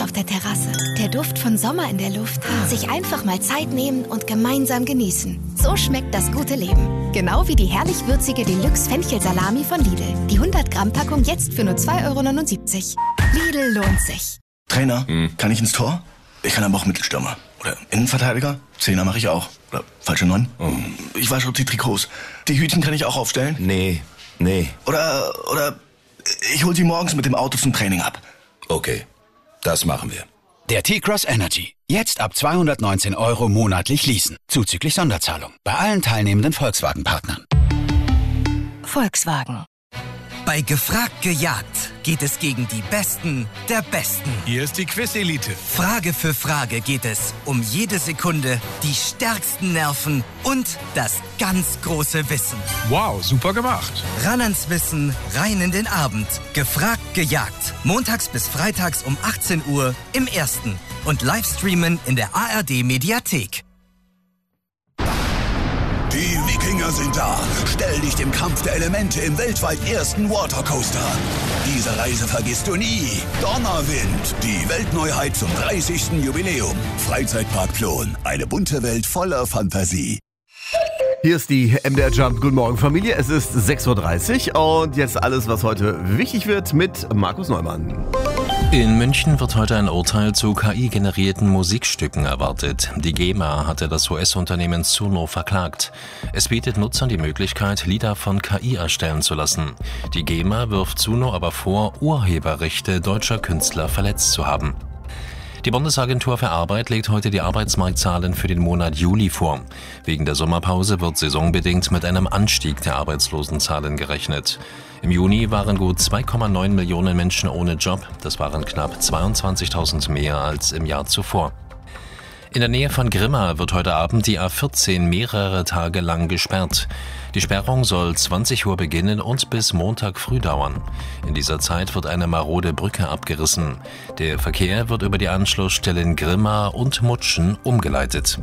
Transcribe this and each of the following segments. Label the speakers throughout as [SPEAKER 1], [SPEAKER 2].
[SPEAKER 1] auf der Terrasse. Der Duft von Sommer in der Luft. Sich einfach mal Zeit nehmen und gemeinsam genießen. So schmeckt das gute Leben. Genau wie die herrlich würzige Deluxe-Fenchelsalami von Lidl. Die 100-Gramm-Packung jetzt für nur 2,79 €. Lidl lohnt sich.
[SPEAKER 2] Trainer, kann ich ins Tor? Ich kann aber auch Mittelstürmer. Oder Innenverteidiger? Zehner mache ich auch. Oder falsche 9? Ich wasche die Trikots. Die Hütchen kann ich auch aufstellen?
[SPEAKER 3] Nee.
[SPEAKER 2] Oder ich hol sie morgens mit dem Auto zum Training ab.
[SPEAKER 3] Okay, das machen wir.
[SPEAKER 4] Der T-Cross Energy. Jetzt ab 219 € monatlich leasen. Zuzüglich Sonderzahlung. Bei allen teilnehmenden Volkswagen-Partnern.
[SPEAKER 5] Volkswagen.
[SPEAKER 6] Bei Gefragt gejagt geht es gegen die Besten der Besten.
[SPEAKER 7] Hier ist die Quiz-Elite.
[SPEAKER 6] Frage für Frage geht es um jede Sekunde, die stärksten Nerven und das ganz große Wissen.
[SPEAKER 7] Wow, super gemacht.
[SPEAKER 6] Ran ans Wissen, rein in den Abend. Gefragt gejagt. Montags bis freitags um 18 Uhr im Ersten. Und Livestreamen in der ARD-Mediathek.
[SPEAKER 8] Die Wikinger sind da. Stell dich dem Kampf der Elemente im weltweit ersten Watercoaster. Diese Reise vergisst du nie. Donnerwind, die Weltneuheit zum 30. Jubiläum. Freizeitpark Plon, eine bunte Welt voller Fantasie.
[SPEAKER 9] Hier ist die MDR Jump. Guten Morgen, Familie. Es ist 6:30 Uhr und jetzt alles, was heute wichtig wird mit Markus Neumann.
[SPEAKER 10] In München wird heute ein Urteil zu KI-generierten Musikstücken erwartet. Die GEMA hatte das US-Unternehmen Suno verklagt. Es bietet Nutzern die Möglichkeit, Lieder von KI erstellen zu lassen. Die GEMA wirft Suno aber vor, Urheberrechte deutscher Künstler verletzt zu haben. Die Bundesagentur für Arbeit legt heute die Arbeitsmarktzahlen für den Monat Juli vor. Wegen der Sommerpause wird saisonbedingt mit einem Anstieg der Arbeitslosenzahlen gerechnet. Im Juni waren gut 2,9 Millionen Menschen ohne Job. Das waren knapp 22.000 mehr als im Jahr zuvor. In der Nähe von Grimma wird heute Abend die A14 mehrere Tage lang gesperrt. Die Sperrung soll 20 Uhr beginnen und bis Montag früh dauern. In dieser Zeit wird eine marode Brücke abgerissen. Der Verkehr wird über die Anschlussstellen Grimma und Mutschen umgeleitet.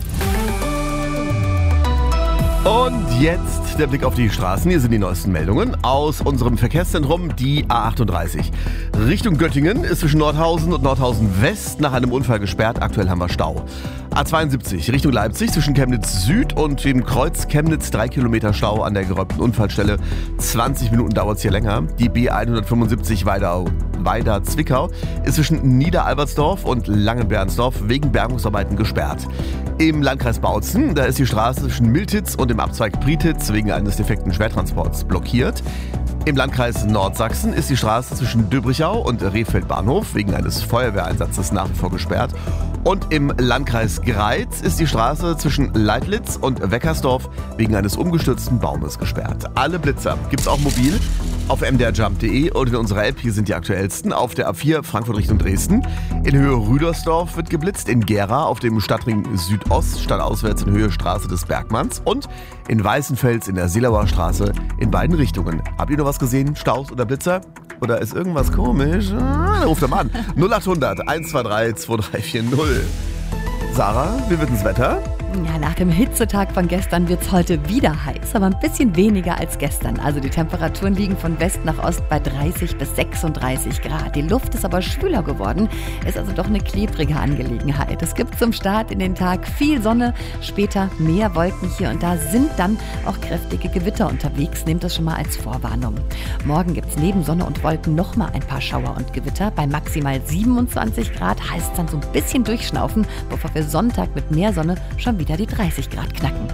[SPEAKER 9] Und jetzt der Blick auf die Straßen. Hier sind die neuesten Meldungen aus unserem Verkehrszentrum, die A38. Richtung Göttingen ist zwischen Nordhausen und Nordhausen West nach einem Unfall gesperrt. Aktuell haben wir Stau. A72 Richtung Leipzig zwischen Chemnitz Süd und dem Kreuz Chemnitz 3 Kilometer Stau an der geräumten Unfallstelle. 20 Minuten dauert es hier länger. Die B175 Weida-Zwickau ist zwischen Niederalbertsdorf und Langenbernsdorf wegen Bergungsarbeiten gesperrt. Im Landkreis Bautzen, da ist die Straße zwischen Miltitz und dem Abzweig Prietitz wegen eines defekten Schwertransports blockiert. Im Landkreis Nordsachsen ist die Straße zwischen Döbrichau und Rehfeld Bahnhof wegen eines Feuerwehreinsatzes nach wie vor gesperrt. Und im Landkreis Greiz ist die Straße zwischen Leidlitz und Weckersdorf wegen eines umgestürzten Baumes gesperrt. Alle Blitzer gibt's auch mobil auf mdrjump.de und in unserer App. Hier sind die aktuellsten. Auf der A4 Frankfurt Richtung Dresden. In Höhe Rüdersdorf wird geblitzt. In Gera auf dem Stadtring Südost, stadtauswärts in Höhe Straße des Bergmanns. Und in Weißenfels in der Seelauer Straße in beiden Richtungen. Habt ihr noch was gesehen? Staus oder Blitzer? Oder ist irgendwas komisch? Dann ruft er mal an. 0800 123 2340. Sarah, wie wird das Wetter?
[SPEAKER 5] Ja, nach dem Hitzetag von gestern wird es heute wieder heiß, aber ein bisschen weniger als gestern. Also die Temperaturen liegen von West nach Ost bei 30 bis 36 Grad. Die Luft ist aber schwüler geworden, ist also doch eine klebrige Angelegenheit. Es gibt zum Start in den Tag viel Sonne, später mehr Wolken hier und da, sind dann auch kräftige Gewitter unterwegs. Nehmt das schon mal als Vorwarnung. Morgen gibt es neben Sonne und Wolken noch mal ein paar Schauer und Gewitter. Bei maximal 27 Grad heißt es dann so ein bisschen durchschnaufen, bevor wir Sonntag mit mehr Sonne schon wieder die 30 Grad knacken.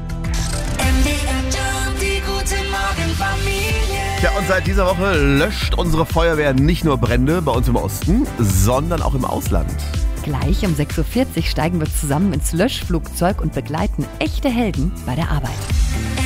[SPEAKER 9] Ja, und seit dieser Woche löscht unsere Feuerwehr nicht nur Brände bei uns im Osten, sondern auch im Ausland.
[SPEAKER 5] Gleich um 6:40 Uhr steigen wir zusammen ins Löschflugzeug und begleiten echte Helden bei der Arbeit.